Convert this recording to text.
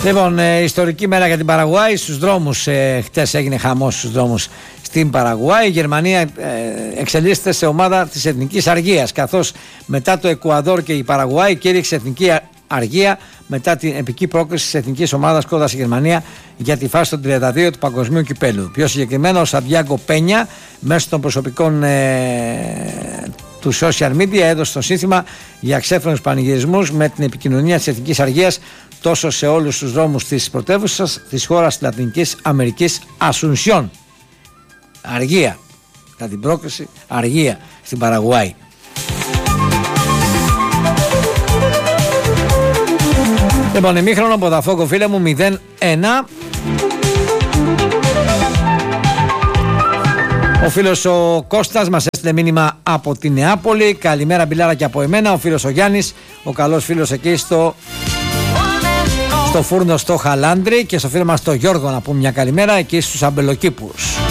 Λοιπόν, ιστορική μέρα για την Παραγουάη. Στους δρόμους, χτες έγινε χαμός στους δρόμους στην Παραγουάη. Η Γερμανία εξελίσσεται σε ομάδα της εθνικής αργίας, καθώς μετά το Εκουαδόρ και η Παραγουάη κήρυξε εθνική αργία μετά την επική πρόκριση της εθνικής ομάδας κόντρα η Γερμανία για τη φάση των 32 του Παγκοσμίου Κυπέλλου. Πιο συγκεκριμένα, ο Σαντιάγκο Πένια μέσω των προσωπικών του social media έδωσε το σύνθημα για ξέφρενους πανηγυρισμούς με την επικοινωνία της εθνικής αργίας τόσο σε όλους τους δρόμους της πρωτεύουσας της χώρας της Λατινικής Αμερικής, Ασουνσιόν. Αργία, κατά την πρόκριση, αργία στην Παραγουάη. Λοιπόν, ημίχρονο Βοταφόγκο, φίλε μου, 0-1. Ο φίλος ο Κώστας μας έστειλε μήνυμα από τη Νεάπολη. Καλημέρα Μπιλάρα και από εμένα. Ο φίλος ο Γιάννης, ο καλός φίλος εκεί στο φούρνο στο Χαλάνδρι. Και στο φίλο μας το Γιώργο να πούμε μια καλημέρα εκεί στους αμπελοκήπους.